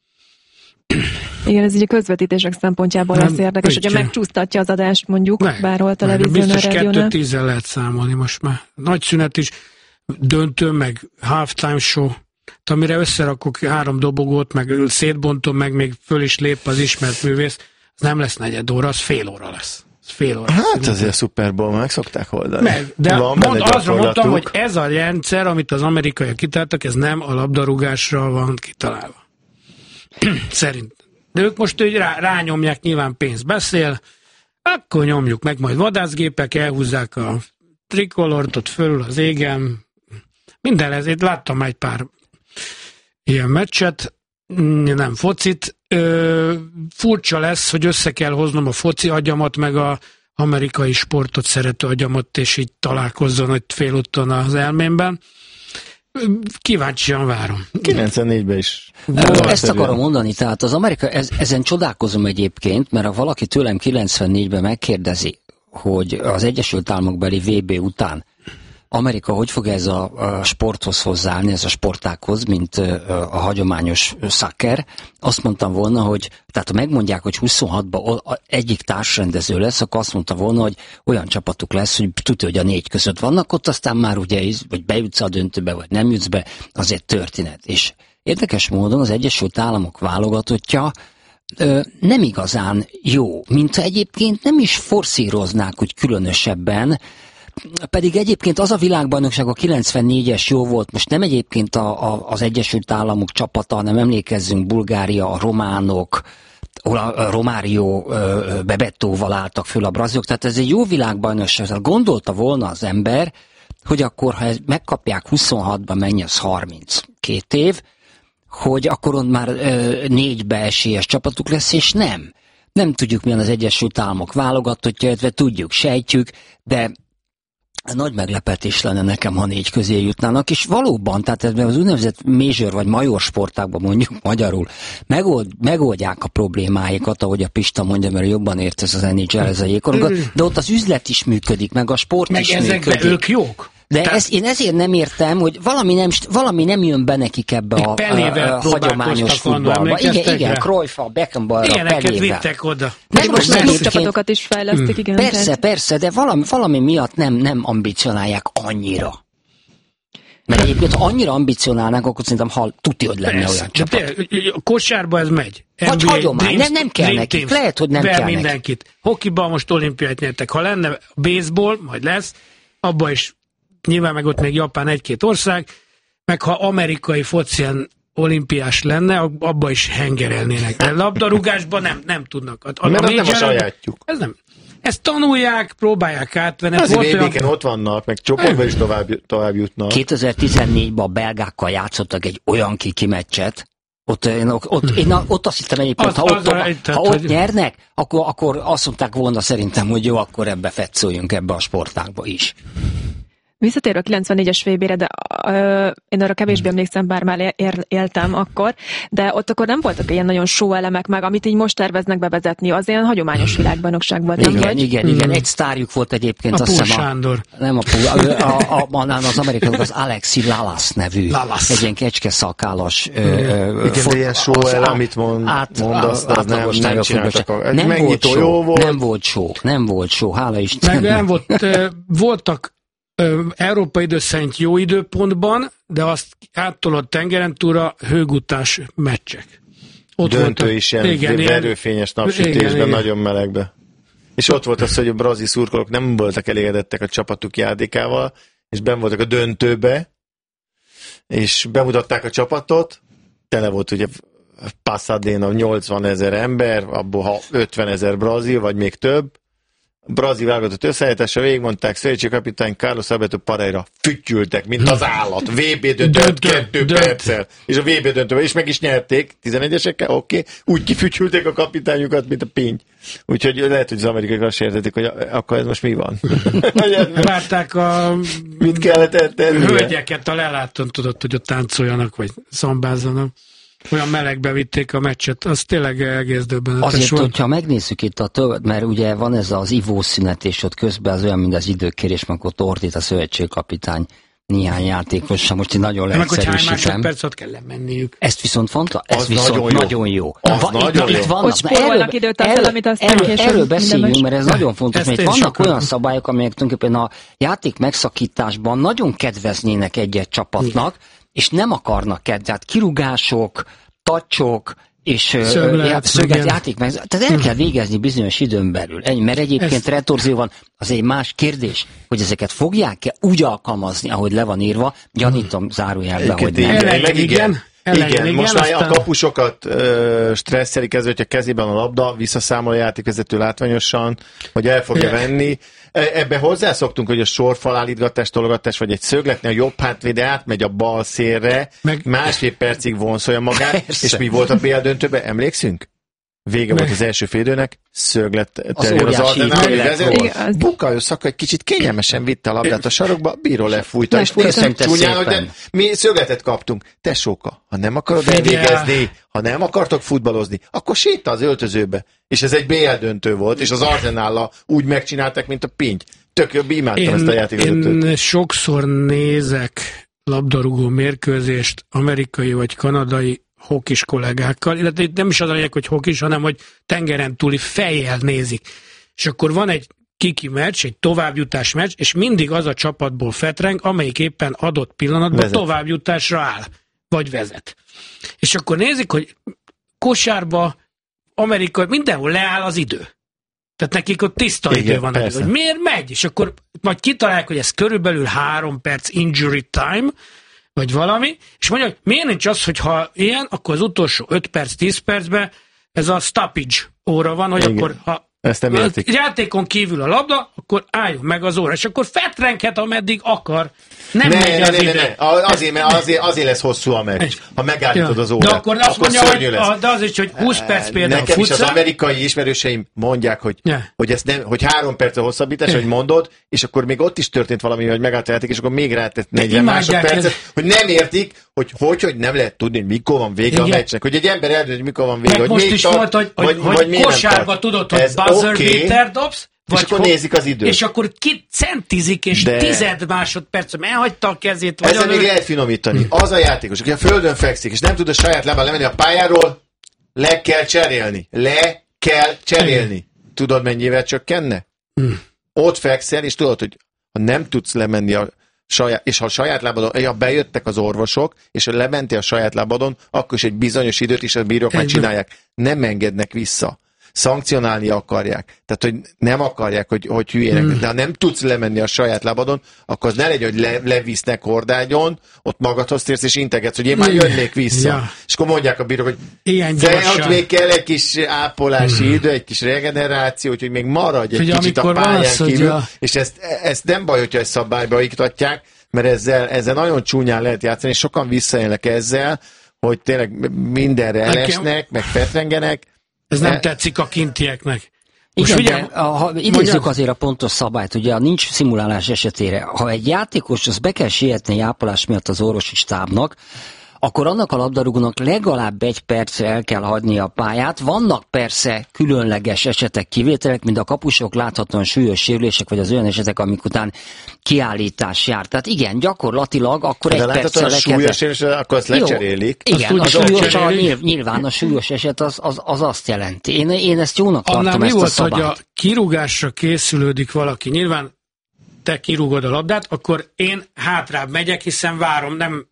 Igen, ez így a közvetítések szempontjából nem, lesz érdekes, hogyha megcsúsztatja az adást mondjuk, meg, bárhol a televízión, biztos a rádiónál. Biztos kettő tízzel lehet számolni most már. Nagy szünet is, döntő, meg halftime show, amire összerakok három dobogót, meg szétbontom, meg még föl is lép az ismert művész, az nem lesz negyed óra, az fél óra lesz. Az fél óra hát lesz. azért a Super Bowl meg szokták oldani. Meg, de mond, azra mondtam, hogy ez a rendszer, amit az amerikaiak kitaláltak, ez nem a labdarúgásra van kitalálva. Szerint. De ők most úgy rá, rányomják, nyilván pénz beszél, akkor nyomjuk meg, majd vadászgépek elhúzzák a trikolort ott fölül az égen. Minden ezért láttam egy pár ilyen meccset, nem focit. Ö, furcsa lesz, hogy össze kell hoznom a foci agyamat, meg a amerikai sportot szerető agyamat, és így találkozzon, hogy félúton az elmémben. Kíváncsian várom. kilencvennégyben is. Ezt akarom mondani, tehát az Amerika, ez, ezen csodálkozom egyébként, mert ha valaki tőlem kilencvennégyben megkérdezi, hogy az Egyesült Államok beli vé bé után Amerika hogy fog ez a, a sporthoz hozzáállni, ez a sportákhoz, mint a, a hagyományos soccer. Azt mondtam volna, hogy tehát ha megmondják, hogy huszonhatban egyik társrendező lesz, akkor azt mondta volna, hogy olyan csapatuk lesz, hogy tudja, hogy a négy között vannak, ott aztán már ugye, vagy bejutsz a döntőbe, vagy nem jutsz be, az egy történet. És érdekes módon az Egyesült Államok válogatottja ö, nem igazán jó, mint egyébként nem is forszíroznák úgy különösebben, pedig egyébként az a világbajnokság a kilencvennégyes jó volt, most nem egyébként a, a, az Egyesült Államok csapata, hanem emlékezzünk, Bulgária, a románok, a Romário Bebettóval álltak föl a brazilok, tehát ez egy jó világbajnokság. Tehát gondolta volna az ember, hogy akkor, ha megkapják huszonhatban, mennyi az harminckét év, hogy akkor ott már ö, négybe esélyes csapatuk lesz, és nem. Nem tudjuk, milyen az Egyesült Államok válogatottja, illetve tudjuk, sejtjük, de nagy meglepetés lenne nekem, ha négy közé jutnának, és valóban, tehát ez az úgynevezett major vagy major sportákban mondjuk magyarul, megold, megoldják a problémáikat, ahogy a Pista mondja, mert jobban ért ez az en há el, ez a jégkorong, de ott az üzlet is működik, meg a sport meg is működik. Meg ezekben ők jók. De ez, én ezért nem értem, hogy valami nem, valami nem jön be nekik ebbe a, a, a hagyományos futballba. Igen, igen, Cruyff-a, Beckenbauer-a, ilyeneket vittek oda. Nem, most nem csapatokat is fejlesztik, igen. Persze, tehát... persze, de valami, valami miatt nem, nem ambicionálják annyira. Mert egyébként, ha annyira ambicionálnák, akkor szerintem ha tuti, hogy lenne persze, olyan csapat. De a kosárba ez megy. Vagy hagyomány, nem, nem kell nekik, teams, lehet, hogy nem kell mindenkit. Nekik. Hokiban most olimpiát nyertek. Ha lenne baseball, majd lesz, abban is nyilván meg ott még Japán egy-két ország, meg ha amerikai focien olimpiás lenne, abba is hengerelnének. De labdarúgásban nem, nem tudnak. A, Mert a nem a sajátjuk. Ez nem. Ezt tanulják, próbálják átvenni. Az vé béken ott vannak, meg csoportban is tovább, tovább jutnak. kétezer-tizennégyben a belgákkal játszottak egy olyan kiki meccset, Ott, én, ott, én ott azt hittem egyébként, az, ha ott, az, ha, ha ott hogy... nyernek, akkor, akkor azt mondták volna szerintem, hogy jó, akkor ebbe fetszoljunk ebbe a sportákba is. Visszatérő a kilencvennégyes vé bére, de ö, én arra kevésbé emlékszem, bár már ér, éltem akkor, de ott akkor nem voltak ilyen nagyon show elemek meg, amit így most terveznek bevezetni, az ilyen hagyományos világbajnokság volt. Igen, nem igen, igen, igen, egy sztárjuk volt egyébként. A Púl Sándor. A, nem a Púl, a, a, a, a, az amerikai az Alexi Lalas nevű. Lalas. Egy ilyen kecskeszakálas. Igen, ilyen show el, amit mond, át, mondasz, az nem, nem csináltak. Nem volt show, nem volt show, nem volt show, hála Istennek. Meg nem volt, voltak Európai idő szerint jó időpontban, de azt áttolott tengeren túlra hőgutás meccsek. Ott döntő volt, is ilyen, igen, ilyen erőfényes napsütésben, igen, nagyon melegbe. És ott volt az, hogy a brazil szurkolók nem voltak elégedettek a csapatuk játékával, és benn voltak a döntőbe, és bemutatták a csapatot, tele volt ugye Pasadena nyolcvanezer ember, abból ha ötvenezer brazil, vagy még több, brazil válogatott összeállítása, végigmondták, szövetségkapitány Carlos Alberto Parreira, fütyültek, mint az állat, vé bé döntő kettő perccel, és a vé bé döntőben is meg is nyerték, tizenegyesekkel, oké, okay. Úgy kifütyülték a kapitányukat, mint a pinty. Úgyhogy lehet, hogy az amerikaiak azt értették, hogy akkor ez most mi van. Várták a mit kellett tenni? Hölgyeket a lelátón, tudod, hogy ott táncoljanak, vagy szambázzanak. Olyan melegbe vitték a meccset, az tényleg egész döbbenetes Azért, volt. hogyha megnézzük itt a többet, mert ugye van ez az ivószünet, és ott közben az olyan, mint az időkérés, mert ott ordít a szövetségkapitány néhány játékosra, most én nagyon leegyszerűsítem. Meg, hogy hány másodpercet kell lemenniük. Ezt viszont fontos, ez viszont nagyon jó. Nagyon jó. Az Va, nagyon itt, jó. Itt vannak, spórolnak időt azzal, amit aztán erről, később. Erről beszéljünk, mert ez nagyon fontos, mert vannak sokan. olyan szabályok, amelyek tulajdonképpen a játék megszakításban nagyon kedveznének egy-egy csapatnak, és nem akarnak kedvet, tehát kirúgások, tacsok, és szöglet, szöglet játék meg. Tehát el kell végezni bizonyos időn belül. Ennyi, mert egyébként Ezt... retorzió van. Az egy más kérdés, hogy ezeket fogják-e úgy alkalmazni, ahogy le van írva, gyanítom zárójelbe, hogy nem. Elején, meg igen. Elején, igen, igen, most már aztán... a kapusokat ö, stresszelik ez, hogyha kezében a labda, visszaszámol a játékvezető látványosan, hogy el fogja yeah. venni. Ebbe hozzászoktunk, hogy a sorfalállítgatás, tologatás, vagy egy szögletnél a jobb hátvéde átmegy a bal szélre, meg... másfél percig vonszolja magát, persze. És mi volt a bé el döntőben, emlékszünk? Vége volt az első félidőnek, szöglet terjed az Ardenáli vezet, Bukayo Saka egy kicsit kényelmesen vitte a labdát a sarokba, bíró lefújta, és néztem csúnyán, hogy nem, mi szögletet kaptunk. Tesóka, ha nem akarod elvégezni, ha nem akartok futballozni, akkor séta az öltözőbe. És ez egy bé el döntő volt, és az Arsenállal úgy megcsinálták, mint a pinty. tök jobb, imádtam én, ezt a játékot. Én sokszor nézek labdarúgó mérkőzést amerikai vagy kanadai hokis kollégákkal, illetve nem is az a lényeg, hogy hokis, hanem hogy tengeren túli fejjel nézik. És akkor van egy kiki meccs, egy továbbjutás meccs, és mindig az a csapatból fetreng, amelyik éppen adott pillanatban vezet. Továbbjutásra áll, vagy vezet. És akkor nézik, hogy kosárba, Amerika, mindenhol leáll az idő. Tehát nekik ott tiszta igen, idő van, hogy miért megy, és akkor majd kitalálják, hogy ez körülbelül három perc injury time, vagy valami, és mondja, hogy miért nincs az, hogy ha ilyen, akkor az utolsó öt perc, tíz percben ez a stoppage óra van, hogy igen. Akkor ha ezt nem értik. Játékon kívül a labda, akkor álljon meg az óra, és akkor fetrenghet, ameddig akar. Nem ne, megy ne, az ne, idő. Ne, ne. Azért, azért, azért lesz hosszú a meccs, ha megállítod ja. az órát. De akkor azt akkor mondja, hogy, a, de az is, hogy húsz perc például nekem futsz. Is az amerikai ismerőseim mondják, hogy, yeah. hogy, ezt nem, hogy három perc a hosszabbítás, yeah. hogy mondod, és akkor még ott is történt valami, hogy megállt a játék, és akkor még rátett negyven másodpercet, ez... hogy nem értik, hogy, hogy hogy nem lehet tudni, hogy mikor van vége igen. a meccsnek, hogy egy ember eldönt, hogy mikor van vége. Meg hogy most még is tart, volt, hogy, vagy, hogy, vagy hogy kosárba tudod, hogy buzzer beater dobsz, és akkor nézik az időt. És akkor kicentizik, és de... tized másodperc, elhagyta a kezét. Ezzel még lehet finomítani. Az a játékos, aki a földön fekszik, és nem tud a saját lábán lemenni a pályáról, le kell cserélni. Le kell cserélni. Tudod, mennyivel csökkenne? Mm. Ott fekszel, és tudod, hogy ha nem tudsz lemenni a saját, és ha a saját lábadon, ja, bejöttek az orvosok, és ha lementél a saját lábadon, akkor is egy bizonyos időt is a bírók már csinálják. Nem engednek vissza. Szankcionálni akarják. Tehát, hogy nem akarják, hogy, hogy hülyének. Mm. De ha nem tudsz lemenni a saját lábadon, akkor az ne legyen, hogy le, levisznek hordágyon, ott magadhoz térsz, és integetsz, hogy én már jönnék vissza. Ja. És akkor mondják a bírók, hogy ilyen de ott még kell egy kis ápolási mm. idő, egy kis regeneráció, úgyhogy még maradj egy Figyelj, kicsit a pályán az, kívül. Ja. És ezt, ezt nem baj, hogyha ezt szabályba iktatják, mert ezzel, ezzel nagyon csúnyán lehet játszani, és sokan visszaélnek ezzel, hogy tényleg mindenre elesnek, meg fetrengenek. Ez nem tetszik a kintieknek. Igen, ugye, de ha idézzük azért a pontos szabályt, ugye nincs szimulálás esetére. Ha egy játékos, az be kell sietni ápolás miatt az orvosi stábnak, akkor annak a labdarúgónak legalább egy percre el kell hagyni a pályát. Vannak persze különleges esetek, kivételek, mint a kapusok láthatóan súlyos sérülések, vagy az olyan esetek, amik után kiállítás jár. Tehát igen, gyakorlatilag akkor de egy perccel le kell... súlyos sérülés, akkor azt lecserélik. Jó, igen, azt a súlyos, a, nyilván a súlyos eset az, az, az azt jelenti. Én, én ezt jónak tartom, annál ezt mi a volt, szabályt. hogy a kirúgásra készülődik valaki, nyilván te kirúgod a labdát, akkor én hátrább megyek, hiszen várom, nem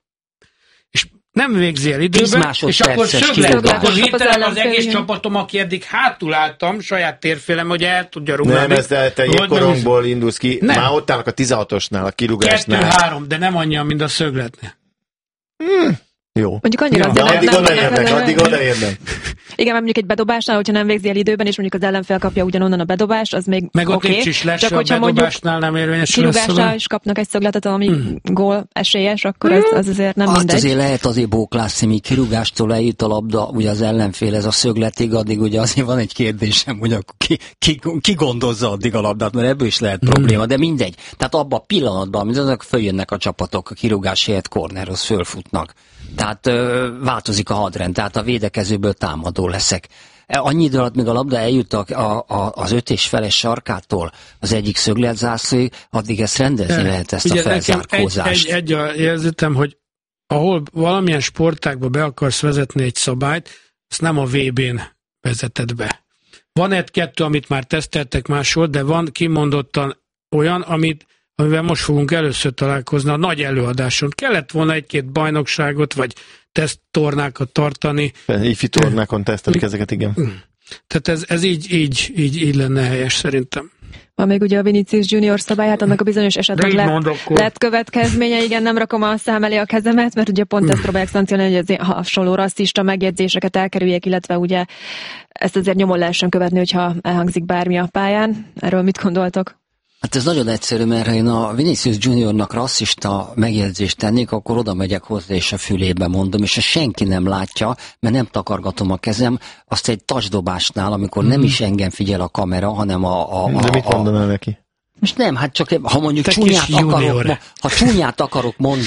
nem végzi el időben, és akkor szöglet, akkor hirtelen az egész csapatom, aki eddig hátul álltam, saját térfélem, hogy el tudja rúgni. Nem, ez te, te jégkorongból indulsz ki, nem. Már ott állnak a tizenhatosnál, a kirúgásnál. Kettő-három, de nem annyian, mint a szögletnél. Hmm. Jó. Mondjuk annyira ja, de addig odaérnek, addig odaérnek. Igen, mert mondjuk egy bedobásnál, hogyha nem végzi el időben, és mondjuk az ellenfél kapja ugyanonnan a bedobást, az még meg ott okay. nincs is lesz, a bedobásnál nem érvényesül. Kirúgásnál is kapnak egy szögletet, ami mm. gól esélyes, akkor ez, az azért nem azt mindegy. Azért lehet azért bóklászni, míg kirúgástól eljut a labda, ugye az ellenfél, ez a szögletig, addig ugye azért van egy kérdésem, hogy akkor ki, ki, ki gondozza addig a labdát, mert ebből is lehet probléma, mm. de mindegy. Tehát abban a pillanatban, amit azok följönnek a csapatok, a kirúgás helyett kornerhoz fölfutnak. Tehát ö, változik a hadrend, tehát a védekezőből támadó leszek. Annyi idő alatt, míg a labda eljut a, a, a, az öt és feles sarkától az egyik szögletzászlóig, addig ezt rendezni de, lehet, ezt ugye, a felzárkózást. Egy, egy, egy a érzetem, hogy ahol valamilyen sportágba be akarsz vezetni egy szabályt, azt nem a vé bén vezeted be. Van egy-kettő, amit már teszteltek máshol, de van kimondottan olyan, amit amivel most fogunk először találkozni a nagy előadáson. Kellett volna egy-két bajnokságot, vagy teszttornákat tartani. Ifi tornákon tesztelik ezeket, igen. Tehát ez, ez így, így, így, így lenne helyes szerintem. Van még ugye a Vinicius Junior szabályát, annak a bizonyos esetben lett, lett következménye, igen, nem rakom a szám elé a kezemet, mert ugye pont ezt próbálják szankcionálni, hogy az hasonló rasszista megjegyzéseket elkerüljék, illetve ugye ezt azért nyomon lehessen követni, hogyha elhangzik bármi a pályán. Erről mit gondoltok? Hát ez nagyon egyszerű, mert ha én a Vinicius Juniornak rasszista megjegyzést tennék, akkor oda megyek hozzá és a fülébe mondom, és ha senki nem látja, mert nem takargatom a kezem, azt egy touchdobásnál, amikor mm. nem is engem figyel a kamera, hanem a... a, a De mit mondanál neki? Most nem, hát csak ha mondjuk csúnyát akarok, ha csúnyát akarok mondani,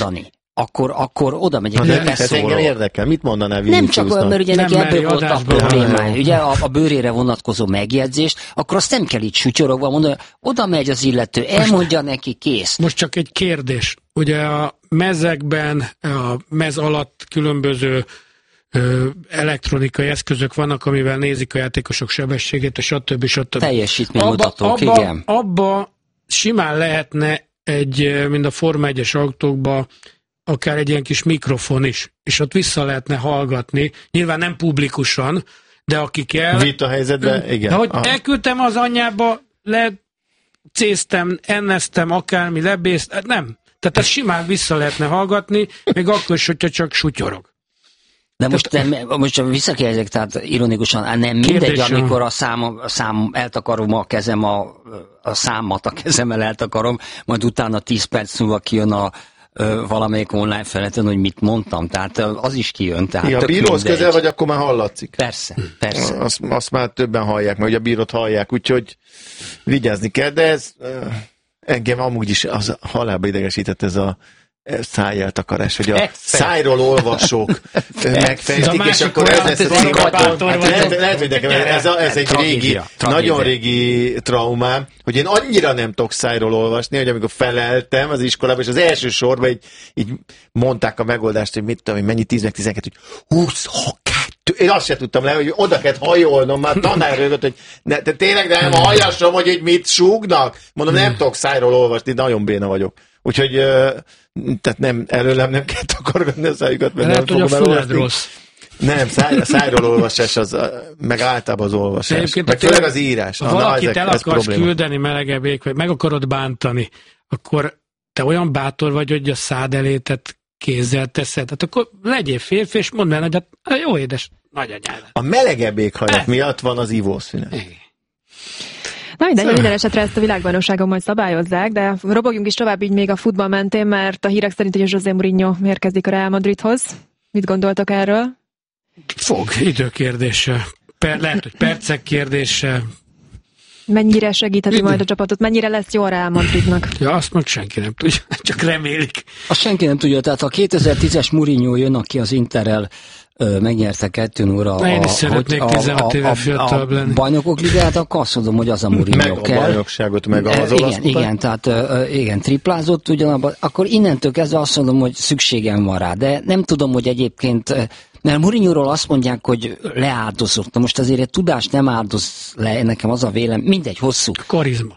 akkor, akkor oda megyek, de ez engem érdekel. Mit mondanál Viniciusnak? Nem csak, mert ugye neki ebből volt a problémája. Ugye a, a bőrére vonatkozó megjegyzést, akkor azt nem kell itt sütyorogva mondani, oda megy az illető, elmondja most, neki, kész. Most csak egy kérdés. Ugye a mezekben, a mez alatt különböző ö, elektronikai eszközök vannak, amivel nézik a játékosok sebességét, és stb. stb. Teljesítménymutatók, abba, igen. Abba simán lehetne egy, mint a Forma egyes autókba, akár egy ilyen kis mikrofon is, és ott vissza lehetne hallgatni, nyilván nem publikusan, de aki kell... Vita helyzetben, igen. De hogy Aha. elküldtem az anyjába, lecéztem, enneztem, akármi, lebészt, nem. Tehát ezt simán vissza lehetne hallgatni, még akkor is, hogyha csak sutyorog. De most, nem, most visszakérdezek, tehát ironikusan, nem mindegy, amikor a szám, a szám eltakarom a kezem, a, a számat a kezemmel eltakarom, majd utána tíz perc múlva kijön a valamelyik online felületen, hogy mit mondtam, tehát az is kijön. Tehát ja, a bíróhoz közel vagy, akkor már hallatszik. Persze, persze. Azt, azt már többen hallják, meg hogy a bírót hallják, úgyhogy vigyázni kell, de ez engem amúgy is az halálba idegesített ez a szájeltakarás, hogy a szájról olvasók megfejtik, és akkor ez lesz az én lehet, hogy nekem ez, a, ez egy régi, nagyon régi traumám, hogy én annyira nem tudok szájról olvasni, hogy amikor feleltem az iskolában, és az első sorban így, így mondták a megoldást, hogy mit tudom, hogy mennyi tíz meg tizenkettő, hogy huszonkettő. Én azt sem tudtam le, hogy oda kellett hajolnom, már tanár rögött, hogy ne, te tényleg nem halljassom, hogy így mit súgnak. Mondom, nem tudok szájról olvasni, nagyon béna vagyok. Úgyhogy tehát nem, előlem nem kell takargatni a szájukat, mert lehet, nem fogom elolvasni. Rossz. Nem, száj, szájról olvasás, az, meg általában az olvasás. Meg főleg az írás. Ha valakit el akarsz küldeni melegebb ég, vagy meg akarod bántani, akkor te olyan bátor vagy, hogy a szád elétet kézzel teszed. Tehát akkor legyél férfi, és mondd el, hogy hát, jó édes nagyanyád. A melegebb éghajlat miatt van az ivószünet. Na mindegy, minden esetre ezt a világbajnokságon majd szabályozzák, de robogjunk is tovább így még a futball mentén, mert a hírek szerint, hogy a José Mourinho érkezik a Real Madridhoz. Mit gondoltok erről? Fog, időkérdése. Per, lehet, hogy percek kérdése. Mennyire segítheti Idő. majd a csapatot? Mennyire lesz jó a Real Madridnak? Ja, azt meg senki nem tudja, csak remélik. Azt senki nem tudja, tehát a kétezer-tízes Mourinho jön, aki az Interrel megnyerte kettő óra a, én is szeretnék tizenhat éve fiatalabb lenni. Bajnokok ligáját, akkor azt mondom, hogy az a Mourinho meg kell. Meg a bajnokságot, meg az igen, olasz igen, tehát igen, triplázott ugyanabban, akkor innentől kezdve azt mondom, hogy szükségem van rá, de nem tudom, hogy egyébként, mert Mourinhoról azt mondják, hogy leáldozott. Na most azért egy tudást nem áldoz le, nekem az a vélem, mindegy, hosszú. Karizma.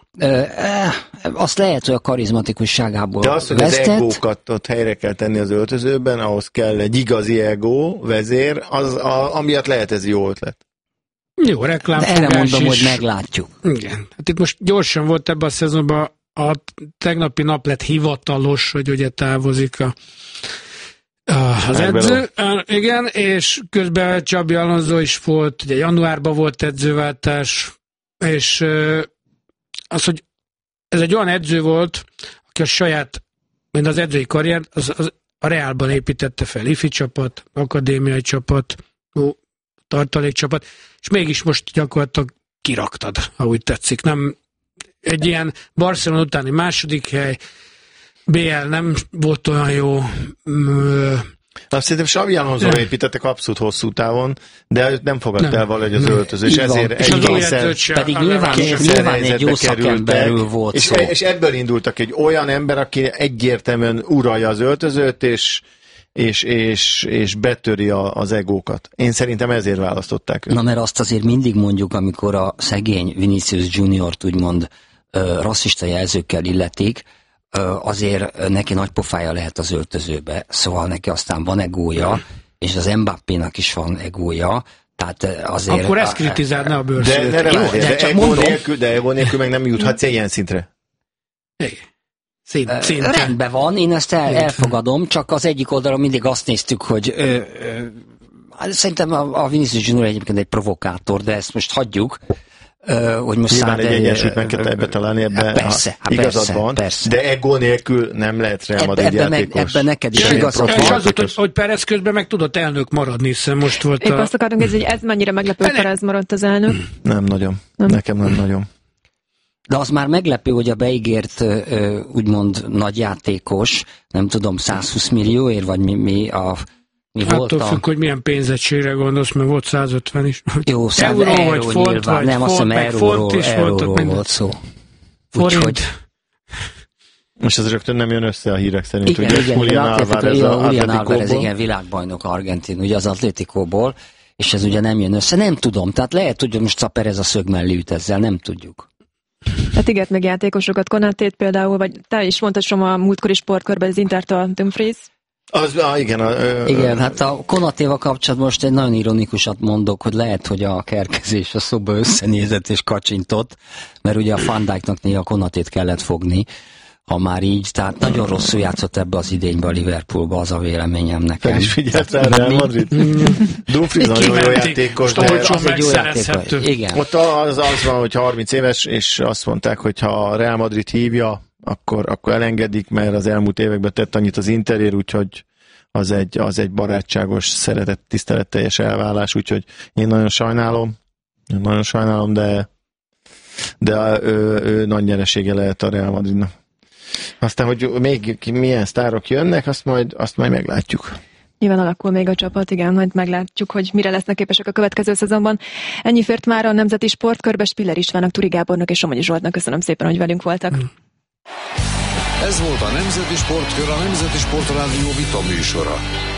Azt lehet, hogy a karizmatikusságából de az, hogy vesztett. Az egókat ott helyre kell tenni az öltözőben, ahhoz kell egy igazi egó, vezér, az, a, amiatt lehet ez jó ötlet. Jó, reklámfogás erre mondom, is. hogy meglátjuk. Igen. Hát itt most gyorsan volt ebben a szezonban, a tegnapi nap lett hivatalos, hogy ugye távozik a az edző, igen, és közben Xabi Alonso is volt, ugye januárban volt edzőváltás, és az, hogy ez egy olyan edző volt, aki a saját, mint az edzői karriert, az, az a Realban építette fel, ifi csapat, akadémiai csapat, ó, tartalékcsapat, és mégis most gyakorlatilag kiraktad, ha úgy tetszik. Nem egy ilyen Barcelona utáni második hely, bé el nem volt olyan jó. Azt szerintem Xabi Alonso építettek abszolút hosszú távon, de őt nem fogadta nem. el valahogy az öltöző, és ezért egészen pedig nyilván, nyilván egy jó szakemberül volt és, szó. És ebből indultak egy olyan ember, aki egyértelműen uralja az öltözőt, és És, és, és betöri a, az egókat. Én szerintem ezért választották őt. Na, mert azt azért mindig mondjuk, amikor a szegény Vinicius Juniort úgymond uh, rasszista jelzőkkel illetik, uh, azért neki nagy pofája lehet az öltözőbe, szóval neki aztán van egója, és az Mbappénak is van egója, tehát azért... Akkor ezt kritizáld, ne a bőrszőt. De, de, de, de, de, egó nélkül, de egó nélkül meg nem juthatsz ilyen szintre. Igen. Szint, uh, rendben van, én ezt el, elfogadom, csak az egyik oldalon mindig azt néztük, hogy ö, ö, szerintem a, a Vinicius Junior egyébként egy provokátor, de ezt most hagyjuk, ö, hogy most nyilván egy egyensúlyt meg kell ebbe találni, ebbe persze, ha, igazad persze, van, persze. de ego nélkül nem lehet Real Madrid ebbe, játékos. Ebben neked is igazad van. És az, hogy, hogy Perez közben meg tudott elnök maradni, hiszen most volt Épp a... azt akartunk, hogy ez mennyire meglepő, hogy Perez maradt az elnök. Nem nagyon, nem. Nekem nem nagyon. De az már meglepő, hogy a beígért úgymond nagyjátékos, nem tudom, százhúsz millióért, vagy mi, mi a... Mi Attól függ, hogy milyen pénzegységre gondolsz, mert volt százötven is. Jó, száz euró, euró vagy font, nyilván, vagy nem, azt hiszem euróról, euróról volt szó. Úgyhogy... Most ez rögtön nem jön össze a hírek szerint, igen, ugye igen, Julián Álvarez az Atlétikóból. Igen, világbajnok argentin, ugye az Atlétikóból, és ez ugye nem jön össze. Nem tudom, tehát lehet, hogy most Szaper ez a szög mellé üt ezzel, nem tudjuk. Hát ígért meg játékosokat, Konatét például, vagy te is mondtad Soma a múltkori sportkörben az Intertől a Dumfries. Az, ah, igen, a, ö, igen, hát a Konatéval kapcsolatban most egy nagyon ironikusat mondok, hogy lehet, hogy a kerkezés a szoba összenézett és kacsintott, mert ugye a Van Dijknak néha a Konatét kellett fogni, ha már így, tehát nagyon rosszul játszott ebbe az idénybe a Liverpoolba, az a véleményem nekem. Fel is figyelsz rá, Real Madrid? Dumfries nagyon jó játékos, de az egy jó játékos. Igen. Ott az, az van, hogy harminc éves, és azt mondták, hogy ha a Real Madrid hívja, akkor, akkor elengedik, mert az elmúlt években tett annyit az Interér, úgyhogy az egy, az egy barátságos, szeretett, tiszteletteljes elválás, úgyhogy én nagyon sajnálom, nagyon sajnálom, de, de ő, ő nagy nyeresége lehet a Real Madridnak. Aztán, hogy még milyen sztárok jönnek, azt majd, azt majd meglátjuk. Nyilván alakul még a csapat, igen, majd meglátjuk, hogy mire lesznek képesek a következő szezonban. Ennyi fért már a Nemzeti Sportkörbe. Spiller Istvánnak, Turi Gábornak és Somogyi Zsoltnak köszönöm szépen, hogy velünk voltak. Mm. Ez volt a Nemzeti Sportkör, a Nemzeti Sportrádió vita műsora.